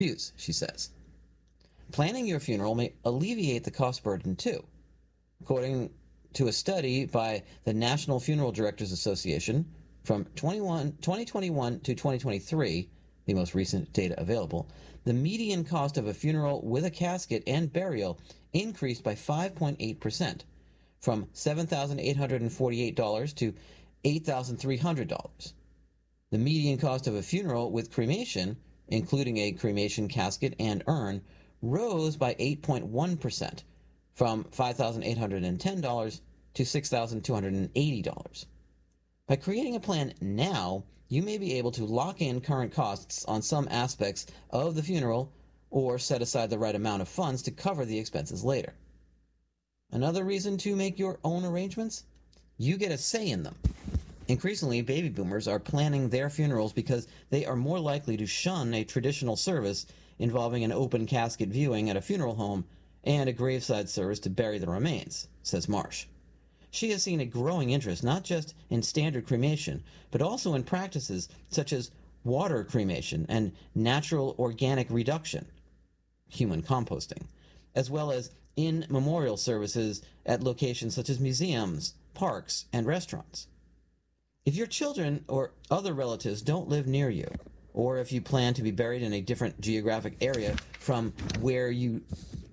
views, she says. Planning your funeral may alleviate the cost burden too. According to a study by the National Funeral Directors Association from 2021 to 2023, the most recent data available, the median cost of a funeral with a casket and burial increased by 5.8%, from $7,848 to $8,300. The median cost of a funeral with cremation, including a cremation casket and urn, rose by 8.1%, from $5,810 to $6,280. By creating a plan now, you may be able to lock in current costs on some aspects of the funeral or set aside the right amount of funds to cover the expenses later. Another reason to make your own arrangements? You get a say in them. Increasingly, baby boomers are planning their funerals because they are more likely to shun a traditional service involving an open casket viewing at a funeral home and a graveside service to bury the remains, says Marsh. She has seen a growing interest not just in standard cremation, but also in practices such as water cremation and natural organic reduction, human composting, as well as in memorial services at locations such as museums, parks, and restaurants. If your children or other relatives don't live near you, or if you plan to be buried in a different geographic area from where you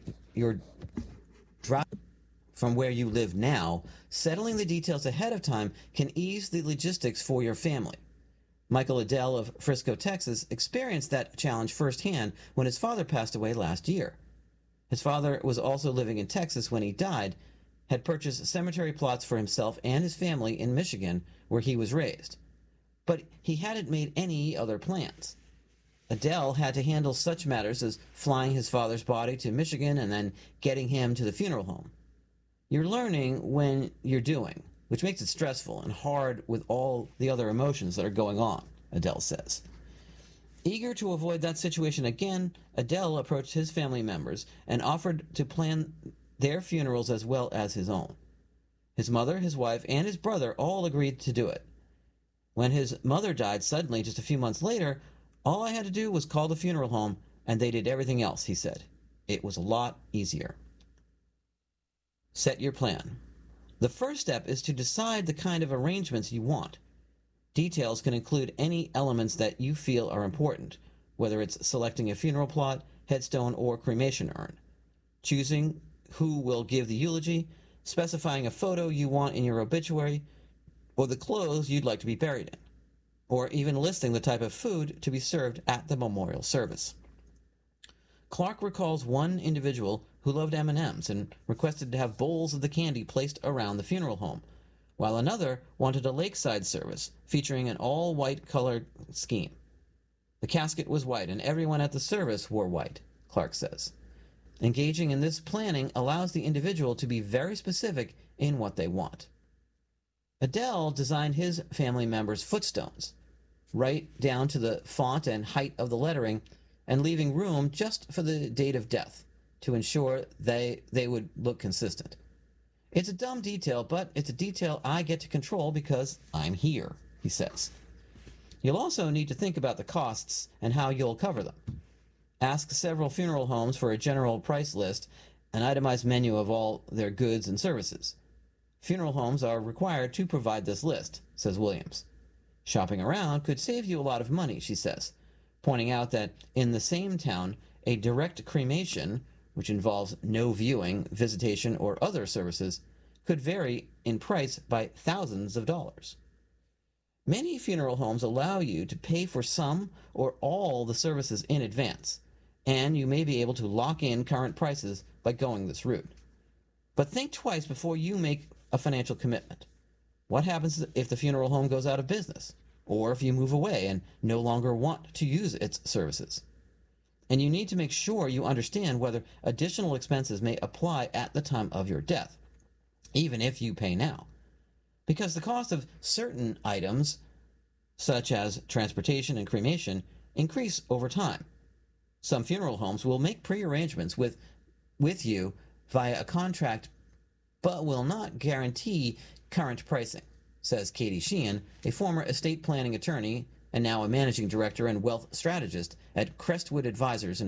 live now, settling the details ahead of time can ease the logistics for your family. Michael Adele of Frisco, Texas, experienced that challenge firsthand when his father passed away last year. His father was also living in Texas when he died, had purchased cemetery plots for himself and his family in Michigan, where he was raised. But he hadn't made any other plans. Adele had to handle such matters as flying his father's body to Michigan and then getting him to the funeral home. You're learning when you're doing, which makes it stressful and hard with all the other emotions that are going on, Adele says. Eager to avoid that situation again, Adele approached his family members and offered to plan their funerals as well as his own. His mother, his wife, and his brother all agreed to do it. When his mother died suddenly just a few months later, all I had to do was call the funeral home, and they did everything else, he said. It was a lot easier. Set your plan. The first step is to decide the kind of arrangements you want. Details can include any elements that you feel are important, whether it's selecting a funeral plot, headstone, or cremation urn, choosing who will give the eulogy, specifying a photo you want in your obituary, or the clothes you'd like to be buried in, or even listing the type of food to be served at the memorial service. Clark recalls one individual who loved M&Ms and requested to have bowls of the candy placed around the funeral home, while another wanted a lakeside service featuring an all-white color scheme. The casket was white, and everyone at the service wore white, Clark says. Engaging in this planning allows the individual to be very specific in what they want. Adele designed his family members' footstones, right down to the font and height of the lettering, and leaving room just for the date of death to ensure they would look consistent. It's a dumb detail, but it's a detail I get to control because I'm here, he says. You'll also need to think about the costs and how you'll cover them. Ask several funeral homes for a general price list, an itemized menu of all their goods and services. Funeral homes are required to provide this list, says Williams. Shopping around could save you a lot of money, she says, pointing out that in the same town, a direct cremation, which involves no viewing, visitation, or other services, could vary in price by thousands of dollars. Many funeral homes allow you to pay for some or all the services in advance, and you may be able to lock in current prices by going this route. But think twice before you make a financial commitment. What happens if the funeral home goes out of business, or if you move away and no longer want to use its services? And you need to make sure you understand whether additional expenses may apply at the time of your death, even if you pay now. Because the cost of certain items, such as transportation and cremation, increase over time. Some funeral homes will make pre-arrangements with you via a contract, but will not guarantee current pricing, says Katie Sheehan, a former estate planning attorney and now a managing director and wealth strategist at Crestwood Advisors in